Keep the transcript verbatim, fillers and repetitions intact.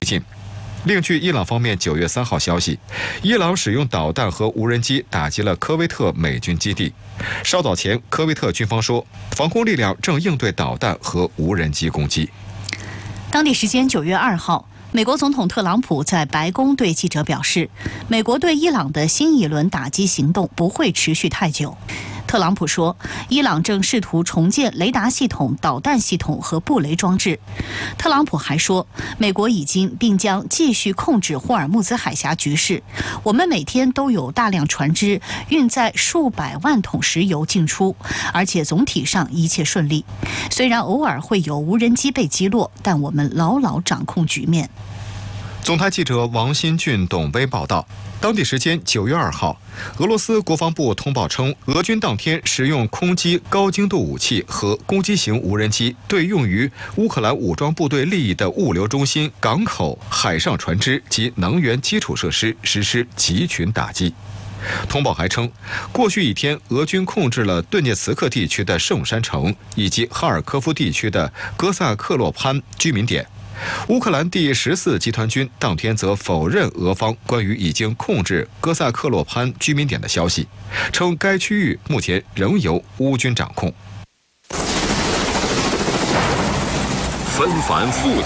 进。另据伊朗方面九月三号消息，伊朗使用导弹和无人机打击了科威特美军基地。稍早前，科威特军方说，防空力量正应对导弹和无人机攻击。 当地时间九月二号，美国总统特朗普在白宫对记者表示，美国对伊朗的新一轮打击行动不会持续太久。特朗普说，伊朗正试图重建雷达系统、导弹系统和布雷装置。特朗普还说，美国已经并将继续控制霍尔木兹海峡局势。我们每天都有大量船只运载数百万桶石油进出，而且总体上一切顺利。虽然偶尔会有无人机被击落，但我们牢牢掌控局面。 总台记者王新俊、董威报道，当地时间九月二号，俄罗斯国防部通报称，俄军当天使用空击高精度武器和攻击型无人机对用于乌克兰武装部队利益的物流中心、港口、海上船只及能源基础设施实施集群打击。通报还称，过去一天，俄军控制了顿涅茨克地区的圣山城以及哈尔科夫地区的哥萨克洛潘居民点。乌克兰第十四集团军当天则否认俄方关于已经控制哥萨克洛潘居民点的消息，称该区域目前仍由乌军掌控。 纷繁复